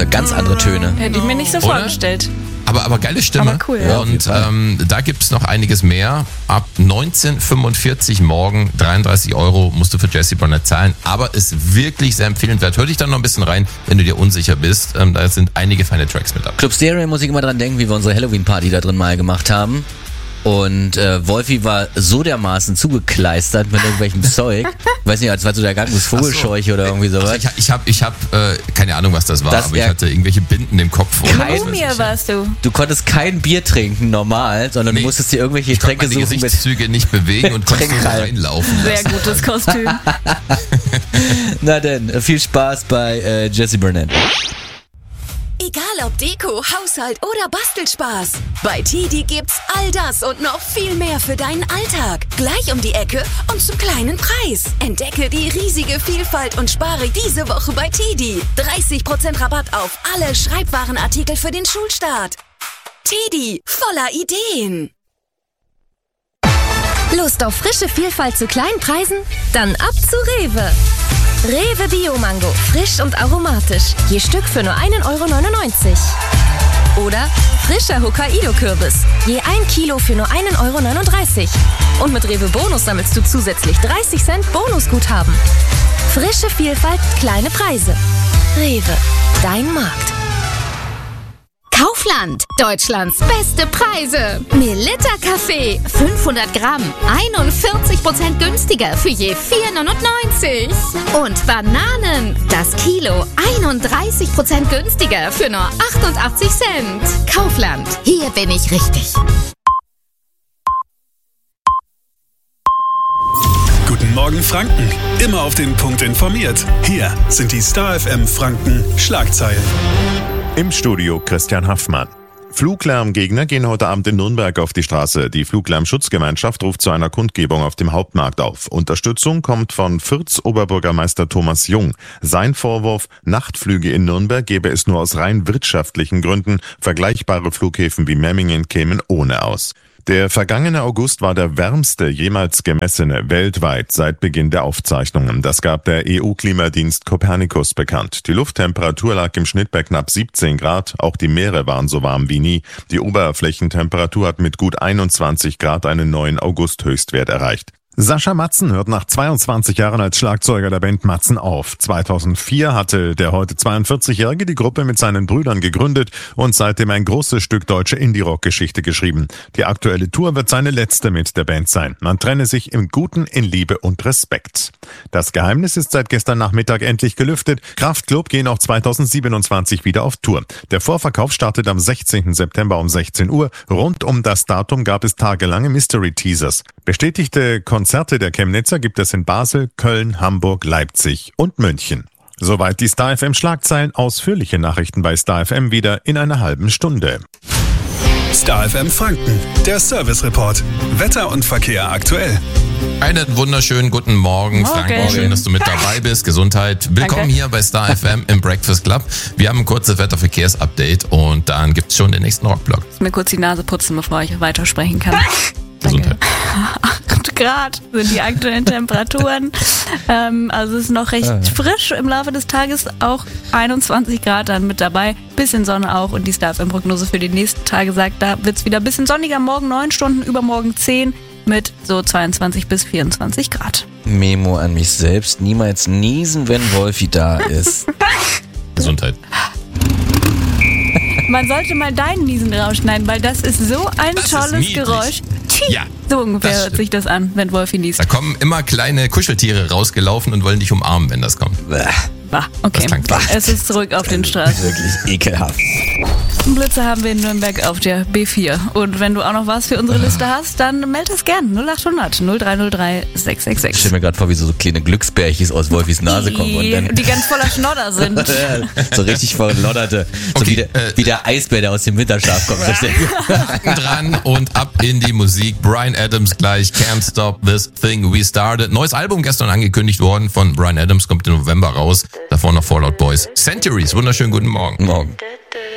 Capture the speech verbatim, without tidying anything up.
ganz andere Töne. Hätte ich mir nicht so Oder? vorgestellt. Aber, aber geile Stimme. Aber cool, ja. Und ähm, da gibt's noch einiges mehr. Ab neunzehn fünfundvierzig morgen, dreiunddreißig Euro musst du für Jesse Burnett zahlen. Aber ist wirklich sehr empfehlenswert. Hör dich dann noch ein bisschen rein, wenn du dir unsicher bist. Ähm, da sind einige feine Tracks mit dabei. Club Stereo muss ich immer dran denken, wie wir unsere Halloween-Party da drin mal gemacht haben. Und äh, Wolfi war so dermaßen zugekleistert mit irgendwelchem Zeug. Weiß nicht, als war so der Gang des Vogelscheuche oder irgendwie sowas. Also ich ich habe ich hab, äh, keine Ahnung, was das war, Das aber ich er- hatte irgendwelche Binden im Kopf. und- Mumie warst du. Du konntest kein Bier trinken, normal, sondern Nee. du musstest dir irgendwelche Ich konnte Tränke meine suchen mit... Gesichtszüge nicht bewegen und konnte nur Trinkhalm. reinlaufen Sehr lassen. gutes Kostüm. Na denn, viel Spaß bei äh, Jesse Burnett. Egal ob Deko, Haushalt oder Bastelspaß. Bei Tidi gibt's all das und noch viel mehr für deinen Alltag. Gleich um die Ecke und zum kleinen Preis. Entdecke die riesige Vielfalt und spare diese Woche bei Tidi. dreißig Prozent Rabatt auf alle Schreibwarenartikel für den Schulstart. Tidi, voller Ideen. Lust auf frische Vielfalt zu kleinen Preisen? Dann ab zu Rewe. Rewe Bio-Mango, frisch und aromatisch. Je Stück für nur ein Euro neunundneunzig. Oder frischer Hokkaido-Kürbis. Je ein Kilo für nur ein Euro neununddreißig. Und mit Rewe Bonus sammelst du zusätzlich dreißig Cent Bonusguthaben. Frische Vielfalt, kleine Preise. Rewe, dein Markt. Kaufland, Deutschlands beste Preise. Melitta Kaffee, fünfhundert Gramm, einundvierzig Prozent günstiger für je vier neunundneunzig. Und Bananen, das Kilo, einunddreißig Prozent günstiger für nur achtundachtzig Cent. Kaufland, hier bin ich richtig. Guten Morgen Franken. Immer auf den Punkt informiert. Hier sind die Star F M Franken Schlagzeilen. Im Studio Christian Haffmann. Fluglärmgegner gehen heute Abend in Nürnberg auf die Straße. Die Fluglärmschutzgemeinschaft ruft zu einer Kundgebung auf dem Hauptmarkt auf. Unterstützung kommt von Fürths Oberbürgermeister Thomas Jung. Sein Vorwurf, Nachtflüge in Nürnberg gäbe es nur aus rein wirtschaftlichen Gründen. Vergleichbare Flughäfen wie Memmingen kämen ohne aus. Der vergangene August war der wärmste jemals gemessene weltweit seit Beginn der Aufzeichnungen. Das gab der E U-Klimadienst Copernicus bekannt. Die Lufttemperatur lag im Schnitt bei knapp siebzehn Grad. Auch die Meere waren so warm wie nie. Die Oberflächentemperatur hat mit gut einundzwanzig Grad einen neuen August-Höchstwert erreicht. Sascha Matzen hört nach zweiundzwanzig Jahren als Schlagzeuger der Band Matzen auf. zweitausendvier hatte der heute zweiundvierzigjährige die Gruppe mit seinen Brüdern gegründet und seitdem ein großes Stück deutsche Indie-Rock-Geschichte geschrieben. Die aktuelle Tour wird seine letzte mit der Band sein. Man trenne sich im Guten, in Liebe und Respekt. Das Geheimnis ist seit gestern Nachmittag endlich gelüftet. Kraftklub gehen auch zweitausendsiebenundzwanzig wieder auf Tour. Der Vorverkauf startet am sechzehnten September um sechzehn Uhr. Rund um das Datum gab es tagelange Mystery-Teasers. Bestätigte Konzerte der Chemnitzer gibt es in Basel, Köln, Hamburg, Leipzig und München. Soweit die Star F M Schlagzeilen. Ausführliche Nachrichten bei Star F M wieder in einer halben Stunde. Star F M Franken, der Service Report. Wetter und Verkehr aktuell. Einen wunderschönen guten Morgen, Morgen. Frank. Schön, dass du mit dabei bist. Gesundheit. Willkommen Danke. hier bei Star F M im Breakfast Club. Wir haben ein kurzes Wetterverkehrsupdate und dann gibt's schon den nächsten Rockblock. Mir kurz die Nase putzen, bevor ich weitersprechen kann. Gesundheit. acht Grad sind die aktuellen Temperaturen. ähm, also es ist noch recht frisch im Laufe des Tages. Auch einundzwanzig Grad dann mit dabei. Bisschen Sonne auch. Und die Star F M-Prognose für die nächsten Tage sagt, da wird's wieder ein bisschen sonniger. Morgen neun Stunden, übermorgen zehn mit so zweiundzwanzig bis vierundzwanzig Grad. Memo an mich selbst, niemals niesen, wenn Wolfi da ist. Gesundheit. Man sollte mal deinen Niesen rausschneiden, weil das ist so ein Das ist tolles niedlich. Geräusch. Tschi. Ja, So ungefähr das hört sich das an, wenn Wolfi niest. Da kommen immer kleine Kuscheltiere rausgelaufen und wollen dich umarmen, wenn das kommt. Bäh, Bah, okay. Das klang klar. Es ist zurück auf den Straßen. wirklich ekelhaft. Blitze haben wir in Nürnberg auf der B vier. Und wenn du auch noch was für unsere Liste hast, dann meld das gern. null acht hundert null drei null drei sechs sechs Ich sechs. stelle mir gerade vor, wie so, so kleine Glücksbärchis aus Wolfis Nase kommen und dann Die ganz voller Schnodder sind. so richtig verlodderte. So Okay, wie, der, äh, wie der Eisbär, der aus dem Winterschlaf kommt. Dran und ab in die Musik. Bryan Adams gleich, Can't Stop This Thing We Started. Neues Album gestern angekündigt worden von Bryan Adams, kommt im November raus. Davor noch Fallout Boys. Centuries, wunderschönen guten Morgen. Morgen.